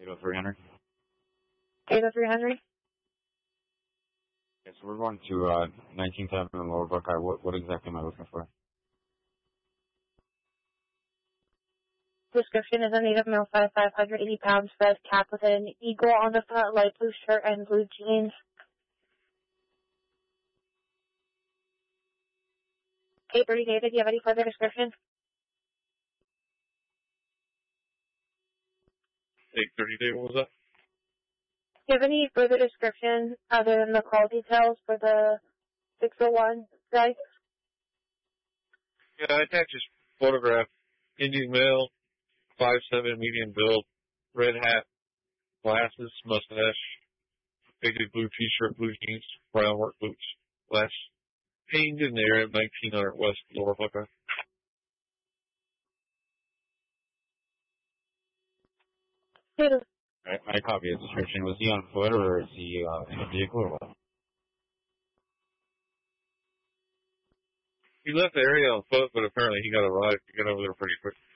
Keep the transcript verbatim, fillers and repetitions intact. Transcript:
eight oh three Henry. eight oh three Henry? Yes, we're going to uh, nineteenth Avenue and Lower Buckeye. What, what exactly am I looking for? Description is a native male, size five hundred eighty pounds, red cap with an eagle on the front, light blue shirt and blue jeans. eight thirty David, do you have any further description? eight thirty David, what was that? Do you have any further description other than the call details for the six oh one guy? Yeah, I attached his photograph. Indian male, five seven, medium build, red hat, glasses, mustache, faded blue t-shirt, blue jeans, brown work boots, last pained in there at nineteen hundred West Lower Buckeye. I, I copy his description. Was he on foot or is he uh, in a vehicle or what? He left the area on foot, but apparently he got a ride to get over there pretty quick.